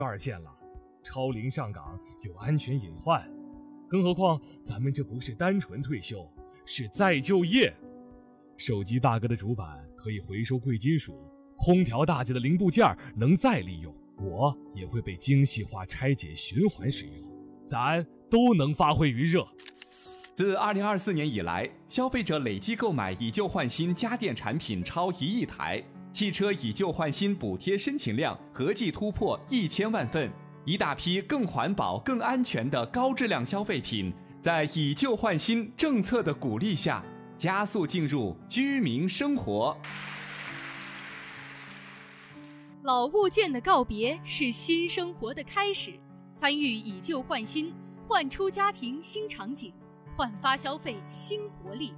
2线了，超龄上岗有安全隐患，更何况咱们这不是单纯退休，是再就业。手机大哥的主板可以回收贵金属，空调大姐的零部件能再利用，我也会被精细化拆解循环使用，咱都能发挥余热。 自2024年以来，消费者累计购买以旧换新家电产品超1亿台，汽车以旧换新补贴申请量合计突破1000万份，一大批更环保、更安全的高质量消费品，在以旧换新政策的鼓励下，加速进入居民生活。 老物件的告别是新生活的开始，参与以旧换新，焕出家庭新场景，焕发消费新活力。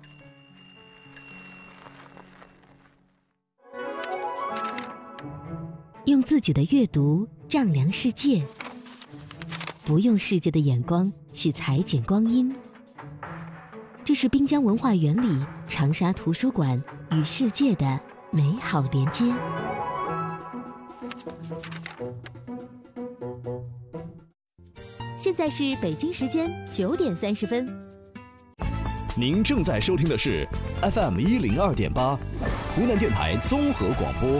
用自己的阅读丈量世界，不用世界的眼光去裁剪光阴。这是滨江文化园里长沙图书馆与世界的美好连接。现在是北京时间9点30分。 您正在收听的是 FM 102.8，湖南电台综合广播。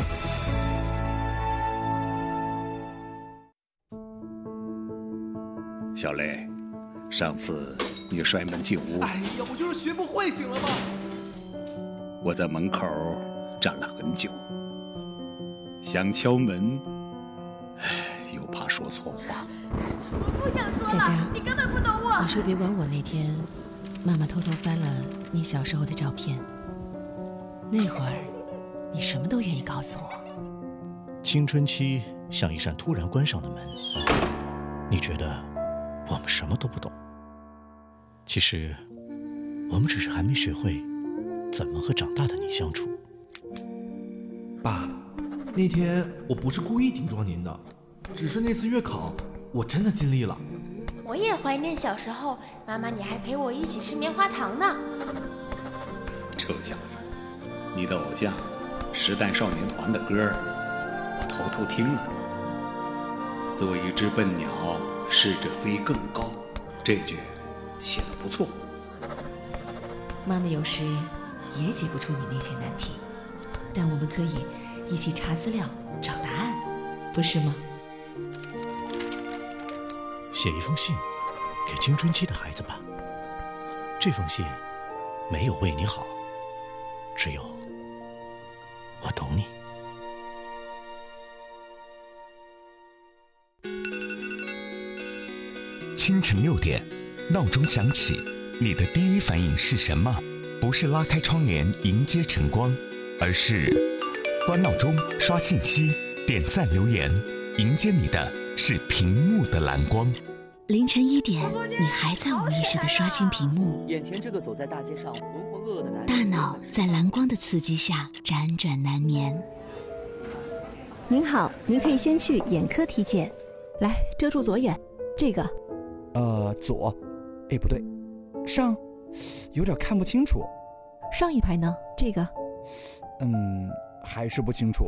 小雷，上次你摔门进屋， 哎呀，我就是学不会，行了吗？ 我在门口站了很久，想敲门，又怕说错话。 我不想说了， 佳佳， 你根本不懂我。 你说别管我那天，妈妈偷偷翻了你小时候的照片，那会儿你什么都愿意告诉我。 青春期像一扇突然关上的门，你觉得我们什么都不懂，其实我们只是还没学会怎么和长大的你相处。 爸，那天我不是故意顶撞您的，只是那次月考我真的尽力了。 我也怀念小时候，妈妈你还陪我一起吃棉花糖呢。 臭小子，你的偶像时代少年团的歌我偷偷听了。做一只笨鸟，试着飞更高，这句写得不错。 妈妈有时也解不出你那些难题，但我们可以一起查资料找答案，不是吗？ 写一封信给青春期的孩子吧，这封信没有为你好，只有我懂你。 清晨6点，闹钟响起，你的第一反应是什么？不是拉开窗帘迎接晨光，而是关闹钟、刷信息、点赞留言，迎接你的是屏幕的蓝光。 凌晨1点，你还在无意识地刷新屏幕， 眼前这个走在大街上浑浑噩噩的男人， 大脑在蓝光的刺激下辗转难眠。 您好，您可以先去眼科体检。 来，遮住左眼，这个。 左，哎不对，上，有点看不清楚。 上一排呢？这个。 还是不清楚。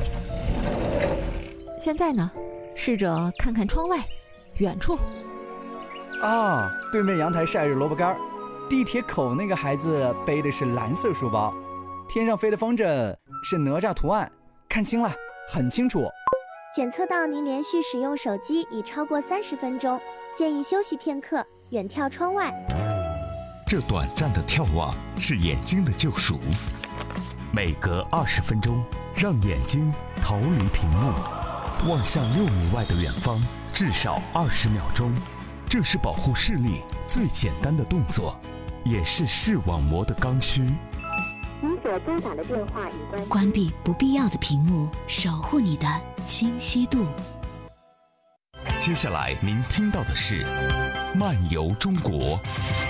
现在呢？试着看看窗外，远处。 啊，对面阳台晒着萝卜干，地铁口那个孩子背的是蓝色书包，天上飞的风筝是哪吒图案，看清了，很清楚。 检测到您连续使用手机已超过30分钟，建议休息片刻，远眺窗外。 这短暂的眺望是眼睛的救赎，每隔20分钟，让眼睛逃离屏幕，望向6米外的远方，至少20秒钟。这是保护视力最简单的动作，也是视网膜的刚需。 您所拨打的电话已关闭不必要的屏幕，守护你的清晰度。 接下来您听到的是漫游中国。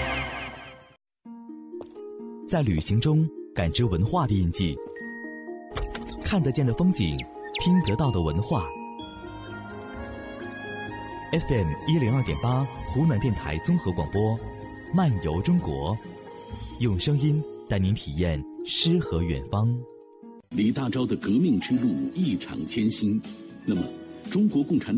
在旅行中感知文化的印记，看得见的风景，听得到的文化。FM 102.8湖南电台综合广播，漫游中国，用声音带您体验诗和远方。 李大钊的革命之路一场艰辛，那么中国共产